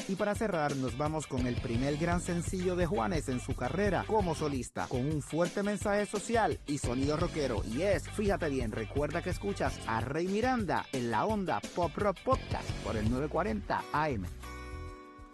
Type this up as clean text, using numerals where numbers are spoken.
Y para cerrar, nos vamos con el primer gran sencillo de Juanes en su carrera como solista, con un fuerte mensaje social y sonido rockero. Y es, fíjate bien, recuerda que escuchas a Rey Miranda en la Onda Pop Rock Podcast por el 940 AM.